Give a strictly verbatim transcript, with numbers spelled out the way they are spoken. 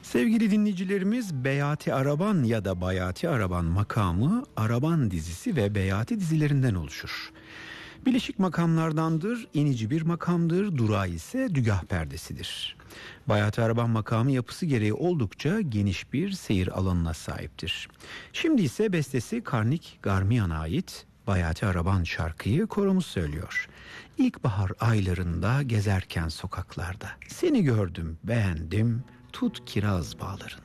Sevgili dinleyicilerimiz, Beyati Araban ya da Bayati Araban makamı Araban dizisi ve Beyati dizilerinden oluşur. Bileşik makamlardandır, inici bir makamdır, durağı ise dügah perdesidir. Bayati Araban makamı yapısı gereği oldukça geniş bir seyir alanına sahiptir. Şimdi ise bestesi Karnik Garmiyan'a ait Bayati Araban şarkıyı koromuz söylüyor. İlkbahar aylarında gezerken sokaklarda seni gördüm, beğendim, tut kiraz bağlarında.